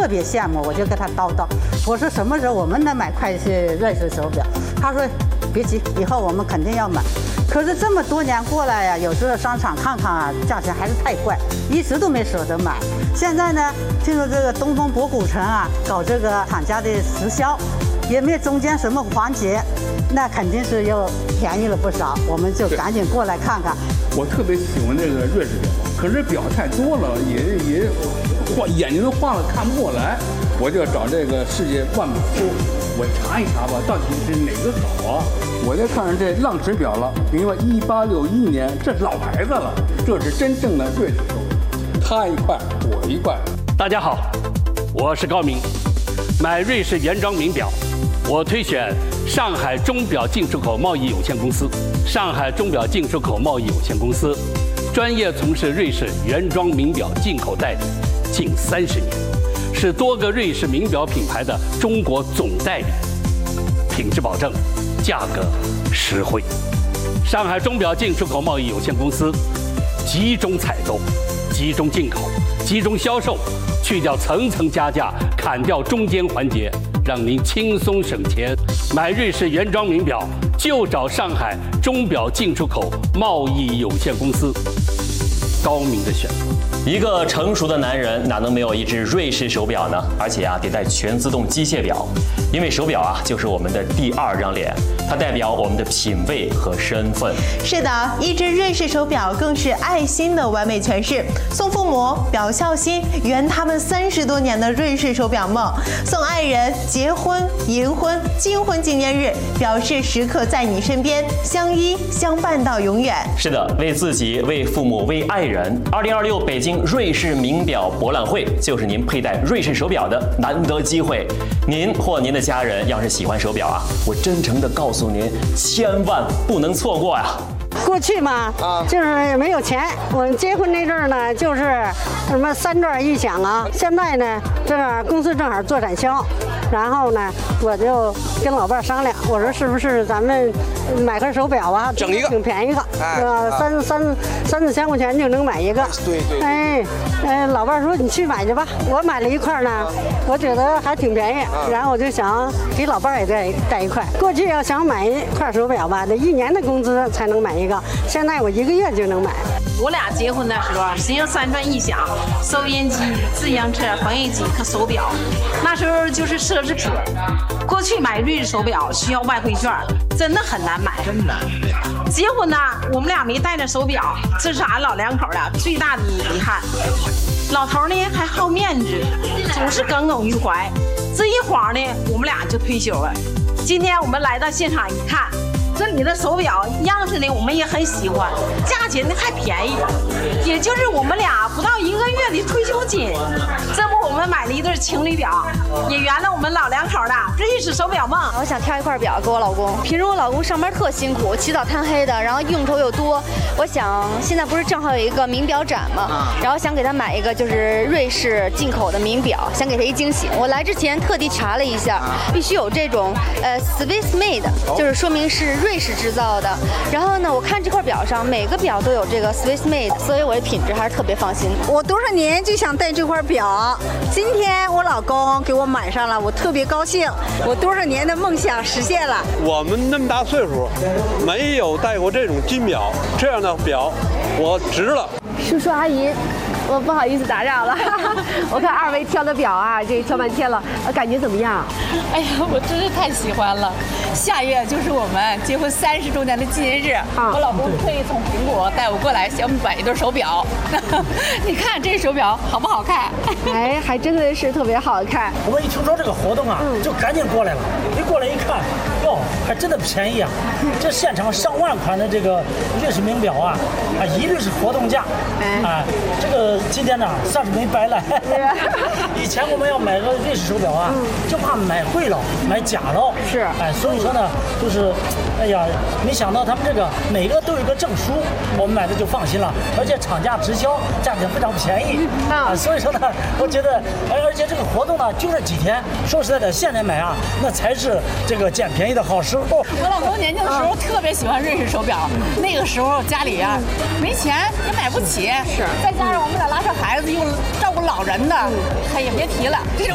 特别羡慕，我就跟他叨叨，我说什么时候我们能买块瑞士手表？他说别急，以后我们肯定要买。可是这么多年过来呀，有时候商场看看啊，价钱还是太怪，一直都没舍得买。现在呢，听说这个东风博古城啊，搞这个厂家的直销，也没有中间什么环节，那肯定是又便宜了不少。我们就赶紧过来看看。 我特别喜欢这个瑞士表，可是表太多了，也眼睛都花了，看不过来。我就找这个世界万宝书，我查一查吧，到底是哪个好啊？我就看上这浪驰表了，明白1861年，这是老牌子了，这是真正的瑞士手表，他一块我一块。 大家好，我是高明。买瑞士原装名表，我推选上海钟表进出口贸易有限公司。上海钟表进出口贸易有限公司专业从事瑞士原装名表进口代理近30年，是多个瑞士名表品牌的中国总代理，品质保证，价格实惠。上海钟表进出口贸易有限公司集中采购、集中进口、集中销售，去掉层层加价，砍掉中间环节，让您轻松省钱。买瑞士原装名表就找上海钟表进出口贸易有限公司，高明的选择。 一个成熟的男人哪能没有一只瑞士手表呢？而且得带全自动机械表，因为手表就是我们的第2张脸，它代表我们的品味和身份。 是的，一只瑞士手表更是爱心的完美诠释。送父母表孝心，圆他们30多年的瑞士手表梦；送爱人结婚、银婚、金婚纪念日，表示时刻在你身边，相依相伴到永远。 是的，为自己、为父母、为爱人，2026北京瑞士名表博览会就是您佩戴瑞士手表的难得机会。您或您的家人要是喜欢手表我真诚地告诉您，千万不能错过呀！ 过去嘛，就是没有钱。我结婚那阵儿呢，就是什么3转一响啊。现在呢，这个公司正好做展销，然后呢，我就跟老伴商量，我说是不是咱们买块手表整一个挺便宜的，三四千块钱就能买一个。 对。 老伴说你去买去吧。我买了一块呢，我觉得还挺便宜，然后我就想给老伴也带一块。过去要想买一块手表吧，得1年的工资才能买一个。现在我1个月就能买。 我俩结婚的时候，实行3转一响，收音机、自行车、缝纫机和手表，那时候就是奢侈品。过去买瑞士手表需要外汇券，真的很难买，真难。结婚呢，我们俩没带着手表，这是俺老两口的最大的遗憾。老头呢还好面子，总是耿耿于怀。这一晃呢，我们俩就退休了。今天我们来到现场一看，这里的手表样式呢，我们也很喜欢，价钱呢还便宜，也就是我们俩不到1个月的退休金。这不，我们买了一对情侣表，也圆了我们老两口的瑞士手表梦。 我想挑一块表给我老公，平时我老公上班特辛苦，起早贪黑的，然后应酬又多。我想现在不是正好有一个名表展吗？然后想给他买一个就是瑞士进口的名表，想给他一惊喜。我来之前特地查了一下，必须有这种Swiss made， 就是说明是瑞士制造的。然后呢，我看这块表上每个表都有这个 Swiss made， 所以我的品质还是特别放心。 我多少年就想戴这块表，今天我老公给我买上了，我特别高兴。我多少年的梦想实现了。 我们那么大岁数，没有戴过这种金表，这样的表我值了。 叔叔阿姨，我不好意思打扰了。我看2位挑的表这挑半天了，感觉怎么样？ 哎呀，我真是太喜欢了。下月就是我们结婚30周年的纪念日，我老公特意从苹果带我过来，想买一对手表。你看这手表好不好看？ 哎，还真的是特别好看。 我们一听说这个活动就赶紧过来了。一过来一看，哟，还真的便宜啊！这现场上万款的这个瑞士名表一律是活动价。这个今天呢算是没白来。以前我们要买个瑞士手表就怕买贵了，买假了。 是。 所以说呢，就是没想到他们这个每个都有一个证书，我们买的就放心了，而且厂家直销，价钱非常便宜。所以说呢，我觉得，而且这个活动呢就这几天，说实在的，现在买那才是这个捡便宜的好时候。 我老公年轻的时候特别喜欢瑞士手表，那个时候家里没钱也买不起，再加上我们俩拉扯孩子又照顾老人的，也别提了。